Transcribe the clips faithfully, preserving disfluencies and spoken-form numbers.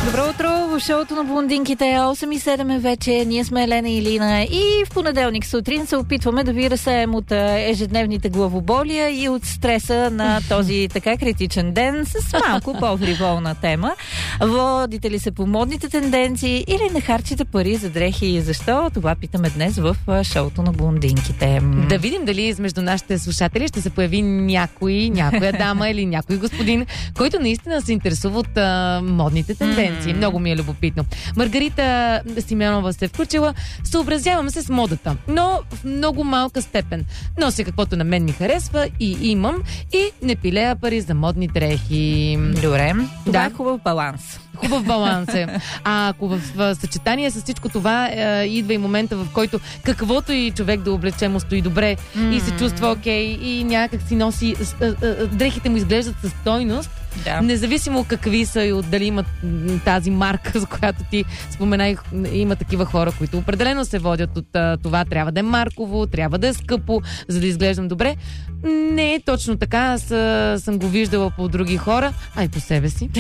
Добро утро в шоуто на блондинките. осем и седем е вече. Ние сме Елена и Лина и в понеделник сутрин се опитваме да ви разсеем от ежедневните главоболия и от стреса на този така критичен ден с малко по-фриволна тема. Водите ли се по модните тенденции или не харчите пари за дрехи и защо? Това питаме днес в шоуто на блондинките. Да видим дали измежду нашите слушатели ще се появи някой, някоя дама или някой господин, който наистина се интересува от а, модните тенденции. Mm. Много ми е любопитно. Маргарита Симеонова се е включила. Съобразявам се с модата, но в много малка степен. Нося каквото на мен ми харесва и имам и не пилея пари за модни дрехи. Добре. Това Да. е хубав баланс. Хубав баланс е. А ако в, в съчетание с всичко това е, идва и момента, в който каквото и човек да облече му стои добре mm. и се чувства окей и някак си носи е, е, е, дрехите му изглеждат със стойност, Да. независимо какви са и от дали имат м, тази марка, за която ти споменай, има такива хора, които определено се водят от а, това. Трябва да е марково, трябва да е скъпо, за да изглеждам добре. Не е точно така. Аз а, съм го виждала по други хора, а и по себе си.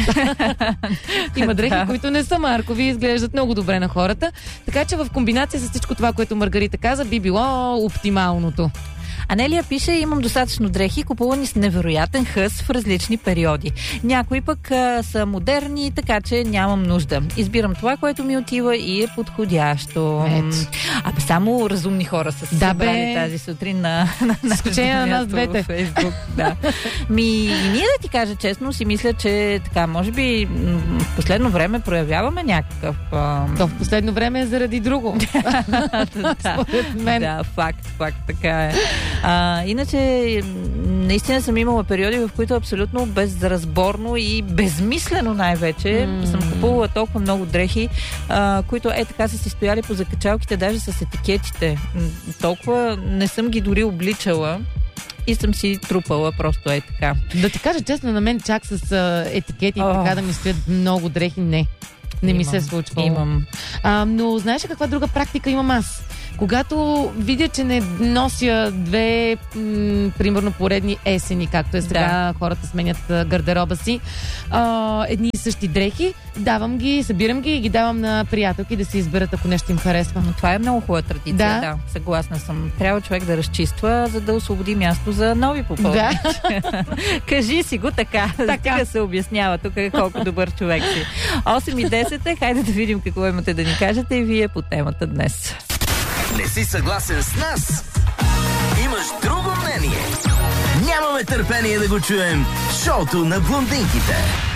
Има дрехи, Да. които не са маркови и изглеждат много добре на хората. Така че в комбинация с всичко това, което Маргарита каза, би било оптималното. Анелия пише: имам достатъчно дрехи, купувани с невероятен хъс в различни периоди. Някои пък а, са модерни, така че нямам нужда. Избирам това, което ми отива и е подходящо. Ето. Абе, само разумни хора са се Да, събрали бе. тази сутрин на, на, на изключение на нас място двете. във Фейсбук. Да. Ми, и ние да ти кажа честно, си мисля, че така, може би м, в последно време проявяваме някакъв... А... То в последно време е заради друго. да, Според мен. да, факт, факт, така е. А, иначе, наистина съм имала периоди, в които абсолютно безразборно и безмислено най-вече mm. съм купувала толкова много дрехи, а, които е така са си стояли по закачалките, даже с етикетите. М, Толкова не съм ги дори обличала и съм си трупала, просто е така. Да ти кажа честно, на мен чак с а, етикети и О. така да ми стоят много дрехи, не. Не ми Имам, се е случвало. Имам. А, но знаеш ли каква друга практика имам аз? Когато видя, че не нося две, м, примерно, поредни есени, както е сега, Да. хората сменят а, гардероба си, а, едни и същи дрехи, давам ги, събирам ги и ги давам на приятелки да се изберат, ако нещо им харесва. Но това е много хубава традиция. Да. Да, съгласна съм. Трябва човек да разчиства, за да освободи място за нови попълни. Да. Кажи си го така. Така. Стига се обяснява тук колко добър човек си. осем и десет е. Хайде да видим какво имате да ни кажете и вие по темата днес. Не си съгласен с нас? Имаш друго мнение? Нямаме търпение да го чуем. Шоуто на блондинките.